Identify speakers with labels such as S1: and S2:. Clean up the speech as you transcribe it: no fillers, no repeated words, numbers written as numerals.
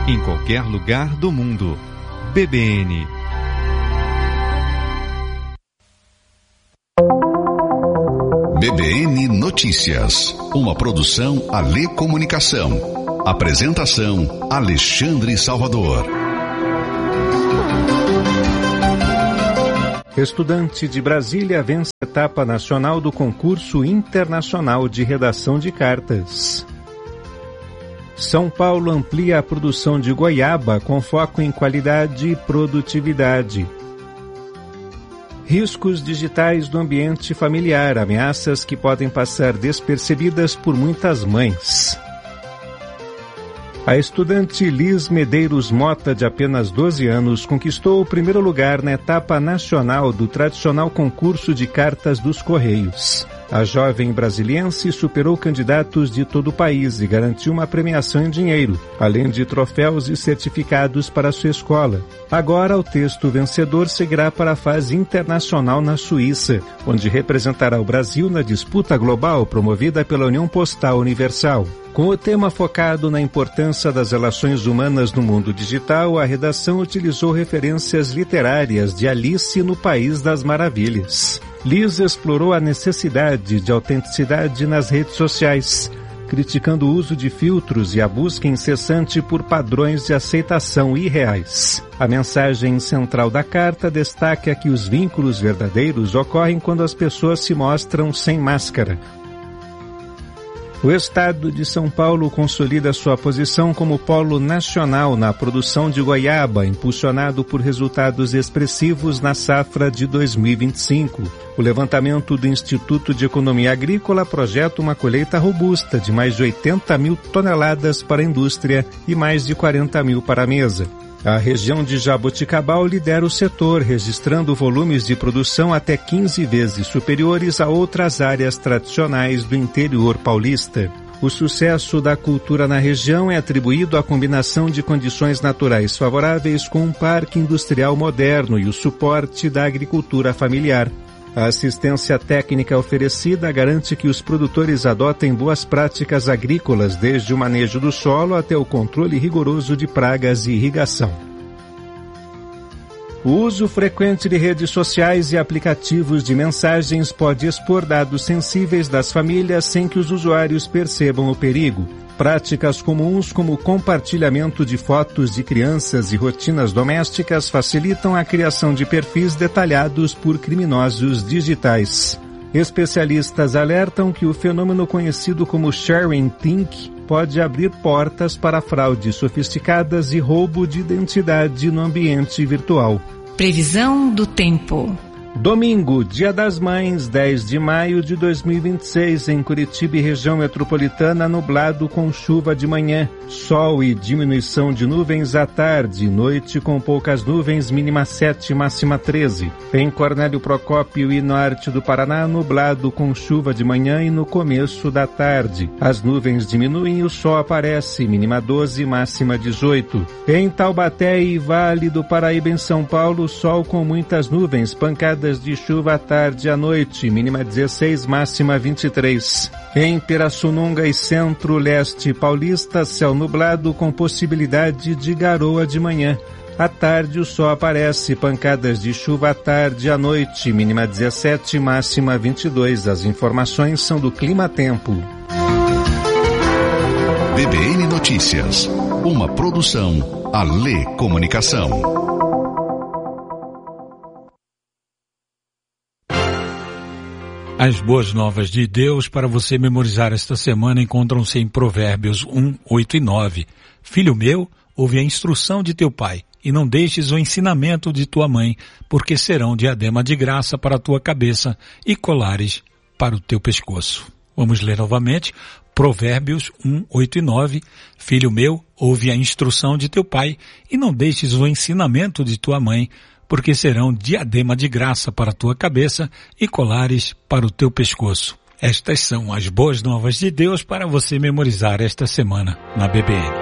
S1: em qualquer lugar do mundo. BBN.
S2: BBN Notícias, uma produção Alê Comunicação. Apresentação Alexandre Salvador.
S3: Estudante de Brasília vence a etapa nacional do concurso internacional de redação de cartas. São Paulo amplia a produção de goiaba com foco em qualidade e produtividade. Riscos digitais do ambiente familiar, ameaças que podem passar despercebidas por muitas mães. A estudante Liz Medeiros Mota, de apenas 12 anos, conquistou o primeiro lugar na etapa nacional do tradicional concurso de cartas dos Correios. A jovem brasiliense superou candidatos de todo o país e garantiu uma premiação em dinheiro, além de troféus e certificados para sua escola. Agora, o texto vencedor seguirá para a fase internacional na Suíça, onde representará o Brasil na disputa global promovida pela União Postal Universal. Com o tema focado na importância das relações humanas no mundo digital, a redação utilizou referências literárias de Alice no País das Maravilhas. Liz explorou a necessidade de autenticidade nas redes sociais, criticando o uso de filtros e a busca incessante por padrões de aceitação irreais. A mensagem central da carta destaca que os vínculos verdadeiros ocorrem quando as pessoas se mostram sem máscara. O estado de São Paulo consolida sua posição como polo nacional na produção de goiaba, impulsionado por resultados expressivos na safra de 2025. O levantamento do Instituto de Economia Agrícola projeta uma colheita robusta de mais de 80 mil toneladas para a indústria e mais de 40 mil para a mesa. A região de Jaboticabal lidera o setor, registrando volumes de produção até 15 vezes superiores a outras áreas tradicionais do interior paulista. O sucesso da cultura na região é atribuído à combinação de condições naturais favoráveis com um parque industrial moderno e o suporte da agricultura familiar. A assistência técnica oferecida garante que os produtores adotem boas práticas agrícolas, desde o manejo do solo até o controle rigoroso de pragas e irrigação. O uso frequente de redes sociais e aplicativos de mensagens pode expor dados sensíveis das famílias sem que os usuários percebam o perigo. Práticas comuns como o compartilhamento de fotos de crianças e rotinas domésticas facilitam a criação de perfis detalhados por criminosos digitais. Especialistas alertam que o fenômeno conhecido como sharing think pode abrir portas para fraudes sofisticadas e roubo de identidade no ambiente virtual.
S4: Previsão do tempo.
S3: Domingo, Dia das Mães, 10 de maio de 2026, em Curitiba e região metropolitana, nublado com chuva de manhã, sol e diminuição de nuvens à tarde, noite com poucas nuvens, mínima 7, máxima 13. Em Cornélio Procópio e norte do Paraná, nublado com chuva de manhã e no começo da tarde. As nuvens diminuem e o sol aparece, mínima 12, máxima 18. Em Taubaté e Vale do Paraíba, em São Paulo, sol com muitas nuvens, pancadas de chuva à tarde e à noite, mínima 16, máxima 23. Em Pirassununga e centro-leste paulista, céu nublado com possibilidade de garoa de manhã. À tarde o sol aparece, pancadas de chuva à tarde e à noite, mínima 17, máxima 22. As informações são do Clima Tempo.
S2: BBN Notícias, uma produção Alê Comunicação.
S5: As boas novas de Deus para você memorizar esta semana encontram-se em Provérbios 1, 8 e 9. Filho meu, ouve a instrução de teu pai, e não deixes o ensinamento de tua mãe, porque serão diadema de graça para a tua cabeça e colares para o teu pescoço. Vamos ler novamente. Provérbios 1, 8 e 9. Filho meu, ouve a instrução de teu pai, e não deixes o ensinamento de tua mãe, porque serão diadema de graça para a tua cabeça e colares para o teu pescoço. Estas são as boas novas de Deus para você memorizar esta semana na BBN.